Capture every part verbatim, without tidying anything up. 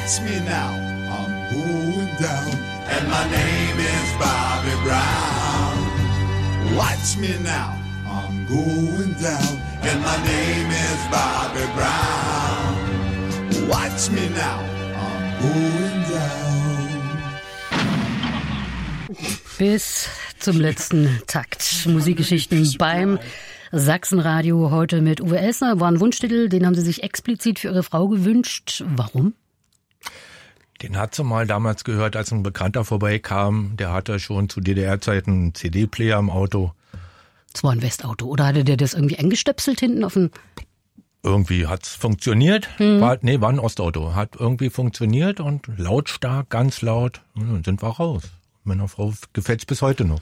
Watch me now, I'm going down, and my name is Bobby Brown. Watch me now, I'm going down, and my name is Bobby Brown. Watch me now, I'm going down. Bis zum letzten Takt. Musikgeschichten beim Sachsenradio heute mit Uwe Elsner. War ein Wunschtitel, den haben Sie sich explizit für Ihre Frau gewünscht. Warum? Den hat sie mal damals gehört, als ein Bekannter vorbeikam. Der hatte schon zu D D R-Zeiten einen C D-Player im Auto. Das war ein Westauto. Oder hatte der das irgendwie eingestöpselt hinten auf den... Irgendwie hat's funktioniert. Hm. War, nee, war ein Ostauto. Hat irgendwie funktioniert und lautstark, ganz laut. Und dann sind wir raus. Meiner Frau gefällt's bis heute noch.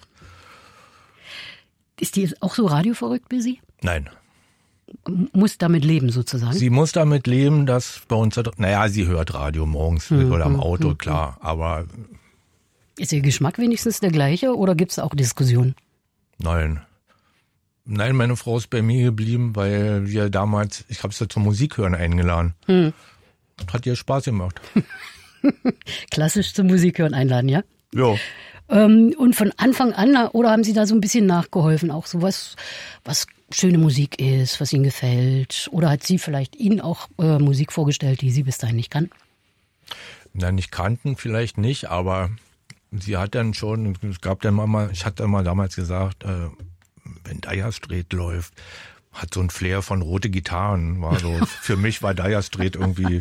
Ist die auch so radioverrückt wie Sie? Nein. Muss damit leben sozusagen? Sie muss damit leben, dass bei uns, naja, sie hört Radio morgens hm, oder im Auto, hm, klar, aber... Ist Ihr Geschmack wenigstens der gleiche oder gibt's auch Diskussionen? Nein. Nein, meine Frau ist bei mir geblieben, weil wir damals, ich habe sie zum Musikhören eingeladen. Hm. Hat ihr Spaß gemacht. Klassisch zum Musikhören einladen, ja? Ja. Ähm, und von Anfang an, oder haben Sie da so ein bisschen nachgeholfen, auch so was, was schöne Musik ist, was Ihnen gefällt? Oder hat sie vielleicht Ihnen auch äh, Musik vorgestellt, die Sie bis dahin nicht kannten? Na, nicht kannten vielleicht nicht, aber sie hat dann schon, es gab dann mal, ich hatte mal damals gesagt, äh, wenn Dire Straits läuft, hat so ein Flair von rote Gitarren, war so, für mich war Dire Straits irgendwie...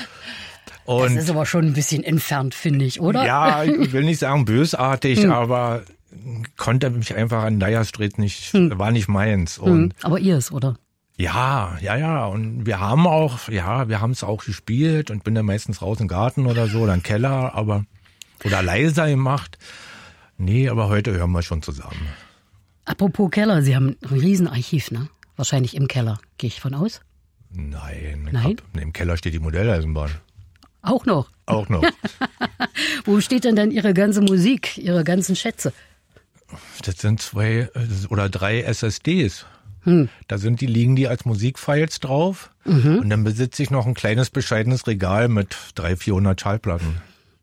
Und das ist aber schon ein bisschen entfernt, finde ich, oder? Ja, ich will nicht sagen bösartig, hm. aber konnte mich einfach an Dire Straits nicht, hm. war nicht meins. Und hm. Aber ihrs, oder? Ja, ja, ja. Und wir haben auch, ja, wir haben es auch gespielt und bin dann meistens raus im Garten oder so, oder im Keller, aber, oder leiser gemacht. Nee, aber heute hören wir schon zusammen. Apropos Keller, Sie haben ein Riesenarchiv, ne? Wahrscheinlich im Keller, gehe ich von aus? Nein. Nein? Hab, im Keller steht die Modelleisenbahn. Auch noch? Auch noch. Wo steht denn dann Ihre ganze Musik, Ihre ganzen Schätze? Das sind zwei oder drei S S Ds. Hm. Da sind die, liegen die als Musikfiles drauf. Mhm. Und dann besitze ich noch ein kleines, bescheidenes Regal mit dreihundert, vierhundert Schallplatten.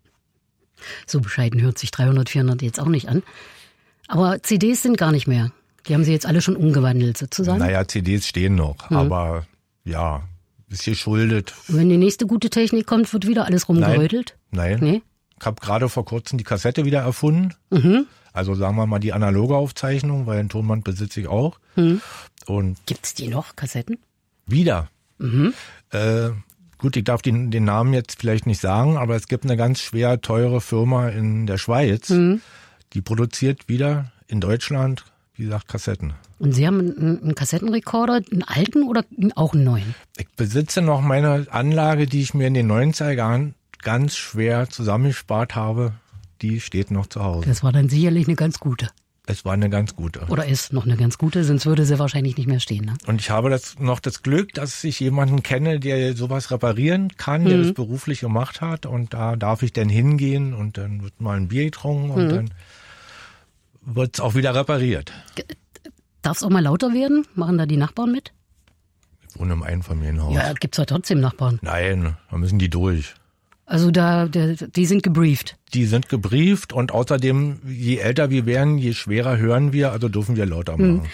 So bescheiden hört sich dreihundert, vierhundert jetzt auch nicht an. Aber C Ds sind gar nicht mehr. Die haben Sie jetzt alle schon umgewandelt sozusagen? Naja, C Ds stehen noch, mhm. aber ja... ist geschuldet. Und wenn die nächste gute Technik kommt, wird wieder alles rumgerötelt? Nein. Nein. Nee? Ich habe gerade vor kurzem die Kassette wieder erfunden. Mhm. Also sagen wir mal die analoge Aufzeichnung, weil ein Tonband besitze ich auch. Mhm. Und gibt's die noch, Kassetten? Wieder. Mhm. Äh, gut, ich darf den, den Namen jetzt vielleicht nicht sagen, aber es gibt eine ganz schwer teure Firma in der Schweiz, mhm. die produziert wieder in Deutschland, wie gesagt, Kassetten. Und Sie haben einen, einen Kassettenrekorder, einen alten oder auch einen neuen? Ich besitze noch meine Anlage, die ich mir in den neunziger Jahren ganz schwer zusammengespart habe. Die steht noch zu Hause. Das war dann sicherlich eine ganz gute. Es war eine ganz gute. Oder ist noch eine ganz gute, sonst würde sie wahrscheinlich nicht mehr stehen. Ne? Und ich habe das, noch das Glück, dass ich jemanden kenne, der sowas reparieren kann, der mhm. das beruflich gemacht hat. Und da darf ich dann hingehen und dann wird mal ein Bier getrunken und mhm. dann wird es auch wieder repariert. Darf es auch mal lauter werden? Machen da die Nachbarn mit? Ich wohne im Einfamilienhaus. Ja, gibt's ja trotzdem Nachbarn. Nein, da müssen die durch. Also da, der, die sind gebrieft? Die sind gebrieft und außerdem, je älter wir werden, je schwerer hören wir, also dürfen wir lauter machen.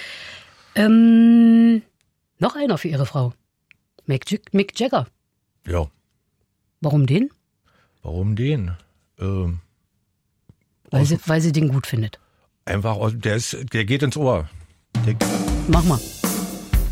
Hm. Ähm, noch einer für Ihre Frau. Mick, J- Mick Jagger. Ja. Warum den? Warum den? Ähm, weil, sie, weil sie den gut findet. Einfach, der, ist, der geht ins Ohr. Der Mach mal.